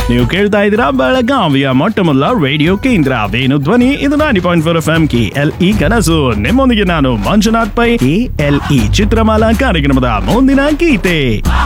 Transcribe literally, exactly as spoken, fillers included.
ನೀವು ಕೇಳ್ತಾ ಇದ್ದೀರಾ ಬೆಳಗಾವಿಯ ಮೊಟ್ಟ ಮೊದಲ ರೇಡಿಯೋ ಕೇಂದ್ರ ವೇಣು ಧ್ವನಿ. ಇದು ninety point four F M K L E ಕನಸು. ನಿಮ್ಮೊಂದಿಗೆ ನಾನು Manjunath pi. K L E Chitramala ಕಾರ್ಯಕ್ರಮದ ಮುಂದಿನ ಗೀತೆ